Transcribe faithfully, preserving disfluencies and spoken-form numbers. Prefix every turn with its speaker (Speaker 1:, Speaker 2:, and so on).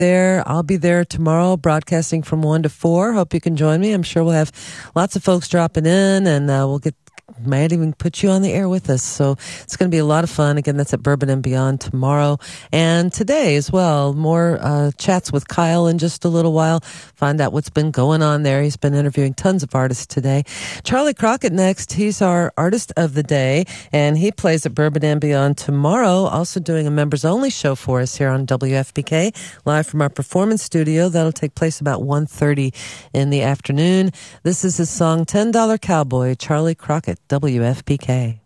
Speaker 1: there. I'll be there tomorrow broadcasting from one to four. Hope you can join me. I'm sure we'll have lots of folks dropping in, and uh, we'll get might even put you on the air with us. So it's going to be a lot of fun. Again, that's at Bourbon and Beyond tomorrow and today as well. More uh, chats with Kyle in just a little while. Find out what's been going on there. He's been interviewing tons of artists today. Charlie Crockett next. He's our artist of the day, and he plays at Bourbon and Beyond tomorrow. Also doing a members only show for us here on W F P K, live from our performance studio. That'll take place about one thirty in the afternoon. This is his song ten dollar Cowboy, Charlie Crockett, W F P K.